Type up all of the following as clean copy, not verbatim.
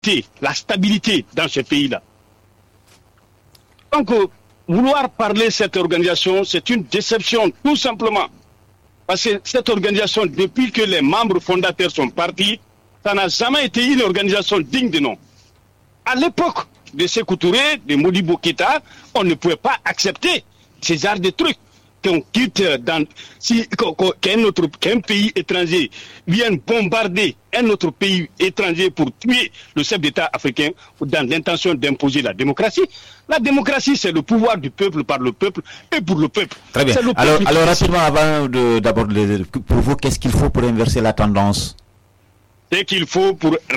la stabilité dans ce pays-là. Donc, vouloir parler de cette organisation, c'est une déception, tout simplement. Parce que cette organisation, depuis que les membres fondateurs sont partis, ça n'a jamais été une organisation digne de nom. À l'époque de Sékou Touré, de Modibo Keïta, on ne pouvait pas accepter ces genres de trucs. Qu'on quitte qu'un pays étranger vienne bombarder un autre pays étranger pour tuer le chef d'État africain dans l'intention d'imposer la démocratie. La démocratie, c'est le pouvoir du peuple par le peuple et pour le peuple. Très bien. Alors rapidement, avant d'aborder, pour vous, qu'est-ce qu'il faut pour inverser la tendance? C'est qu'il faut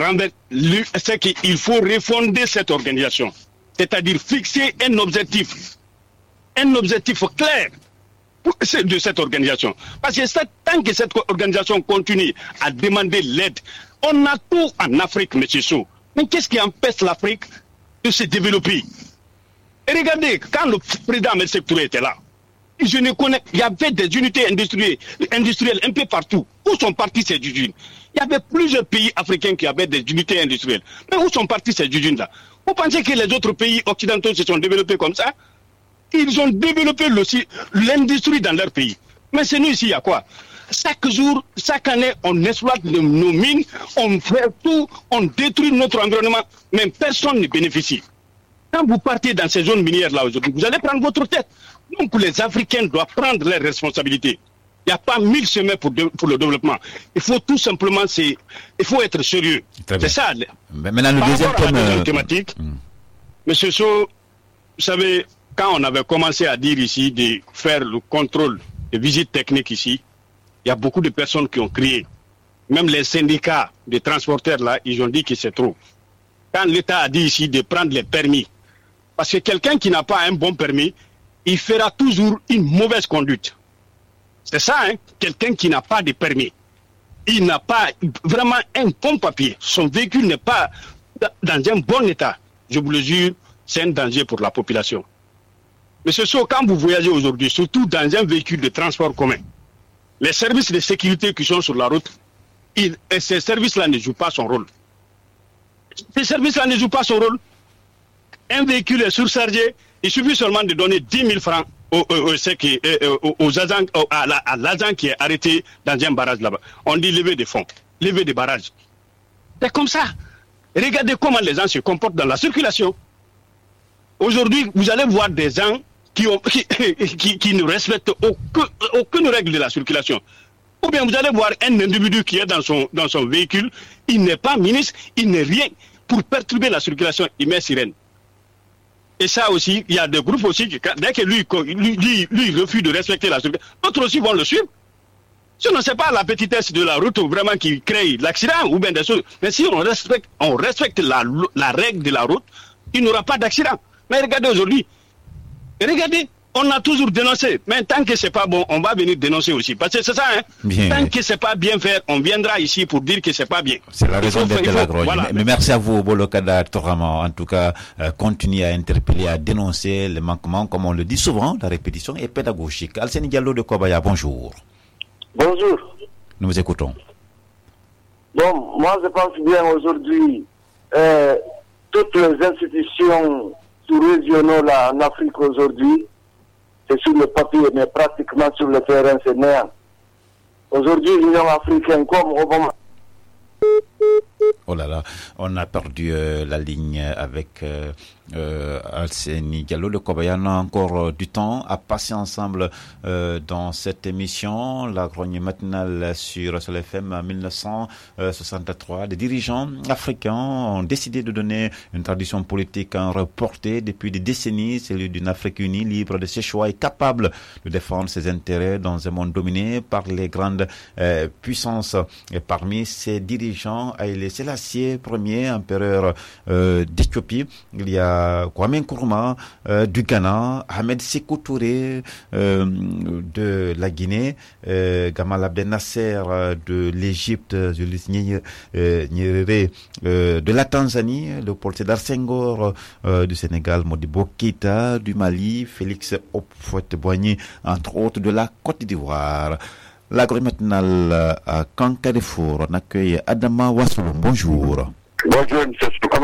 refonder cette organisation. C'est-à-dire fixer un objectif clair de cette organisation. Parce que tant que cette organisation continue à demander l'aide, on a tout en Afrique, M. Sow. Mais qu'est-ce qui empêche l'Afrique de se développer? Et regardez, quand le président Sékou Touré était là, il y avait des unités industrielles un peu partout. Où sont partis ces usines? Il y avait plusieurs pays africains qui avaient des unités industrielles. Mais où sont partis ces usines-là? Vous pensez que les autres pays occidentaux se sont développés comme ça? Ils ont développé l'industrie dans leur pays. Mais c'est nous ici, il y a quoi? Chaque jour, chaque année, on exploite nos mines, on fait tout, on détruit notre environnement, mais personne ne bénéficie. Quand vous partez dans ces zones minières-là aujourd'hui, vous allez prendre votre tête. Donc les Africains doivent prendre leurs responsabilités. Il n'y a pas 1000 chemins pour le développement. Il faut tout simplement, il faut être sérieux. C'est ça. Maintenant, le deuxième thématique, Monsieur Sow, vous savez, quand on avait commencé à dire ici de faire le contrôle des visites techniques ici, il y a beaucoup de personnes qui ont crié. Même les syndicats de transporteurs là, ils ont dit que c'est trop. Quand l'État a dit ici de prendre les permis, parce que quelqu'un qui n'a pas un bon permis, il fera toujours une mauvaise conduite. C'est ça, hein? Quelqu'un qui n'a pas de permis. Il n'a pas vraiment un bon papier. Son véhicule n'est pas dans un bon état. Je vous le jure, c'est un danger pour la population. Monsieur Sow, quand vous voyagez aujourd'hui, surtout dans un véhicule de transport commun, les services de sécurité qui sont sur la route, ces services-là ne jouent pas son rôle. Ces services-là ne jouent pas son rôle. Un véhicule est surchargé, il suffit seulement de donner 10 000 francs à l'agent qui est arrêté dans un barrage là-bas. On dit lever des fonds, lever des barrages. C'est comme ça. Regardez comment les gens se comportent dans la circulation. Aujourd'hui, vous allez voir des gens qui ne respectent aucune règle de la circulation. Ou bien vous allez voir un individu qui est dans son véhicule, il n'est pas ministre, il n'est rien. Pour perturber la circulation, il met sirène. Et ça aussi, il y a des groupes aussi, dès que lui refuse de respecter la circulation, d'autres aussi vont le suivre. Sinon, ce n'est pas la petitesse de la route vraiment qui crée l'accident ou bien des choses. Mais si on respecte la règle de la route, il n'y aura pas d'accident. Mais regardez aujourd'hui, on a toujours dénoncé. Mais tant que c'est pas bon, on va venir dénoncer aussi. Parce que c'est ça, hein. Tant que c'est pas bien fait, on viendra ici pour dire que c'est pas bien. C'est la raison d'être la grogne. Voilà. Mais merci à vous, Bolokada Torama. En tout cas, continuez à interpeller, à dénoncer les manquements, comme on le dit souvent, la répétition est pédagogique. Alseni Diallo de Kobaya, bonjour. Bonjour. Nous vous écoutons. Bon, moi je pense bien aujourd'hui, toutes les institutions sous-régionaux là en Afrique aujourd'hui, c'est sur le papier, mais pratiquement sur le terrain, c'est néant. Aujourd'hui, l'Union africaine, comme Obama. Oh là là, on a perdu la ligne avec Alseni Diallo de Kobaya. On a encore du temps à passer ensemble dans cette émission, la grogne matinale sur Sol FM en 1963. Les dirigeants africains ont décidé de donner une tradition politique reportée depuis des décennies, celui d'une Afrique unie, libre de ses choix et capable de défendre ses intérêts dans un monde dominé par les grandes puissances. Et parmi ces dirigeants, Haïlé Sélassié, premier empereur d'Éthiopie, il y a Kwame Nkrumah du Ghana, Ahmed Sékou Touré de la Guinée, Gamal Abdel Nasser de l'Égypte, Julius Nyerere de la Tanzanie, Léopold Sédar Senghor du Sénégal, Modibo Keïta du Mali, Félix Houphouët-Boigny, entre autres de la Côte d'Ivoire. L'agro matinale à Kankadefour, on accueille Adama Wassoulou. Bonjour. Bonjour, M.